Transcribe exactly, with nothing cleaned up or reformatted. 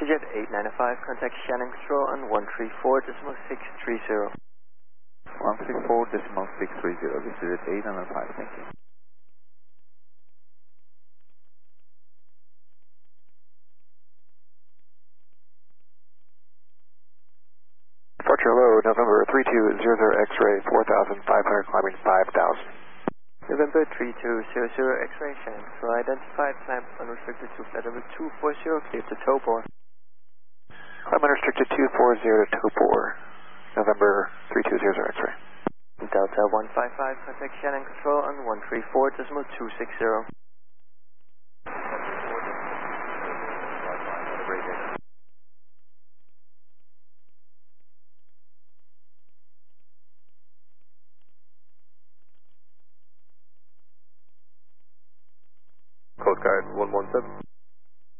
EasyJet eight nine five, contact Shannon Control on one three four decimal six three zero. one three four decimal six three zero, EasyJet eight nine five, thank you. Departure low, November three two zero zero X-ray, four thousand five hundred, climbing five thousand. November three two zero zero X-ray, Shannon Control identified, climb unrestricted to flight level two four zero, clear to Tobor. Climb unrestricted two four zero to Tobor, November three two zero zero X-ray. Delta one five five, contact Shannon Control on one three four decimal two six zero. Coast Guard one one seven.